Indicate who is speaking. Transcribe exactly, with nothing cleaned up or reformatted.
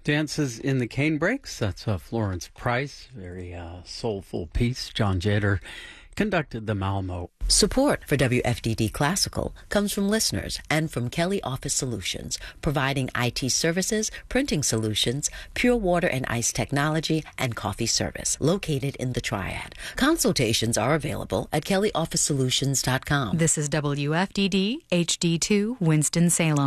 Speaker 1: Dances in the Cane Breaks. That's uh, Florence Price. Very uh, soulful piece. John Jeter conducted the Malmo.
Speaker 2: Support for W F D D Classical comes from listeners and from Kelly Office Solutions, providing I T services, printing solutions, pure water and ice technology, and coffee service, located in the Triad. Consultations are available at kelly office solutions dot com.
Speaker 3: This is W F D D H D two Winston-Salem.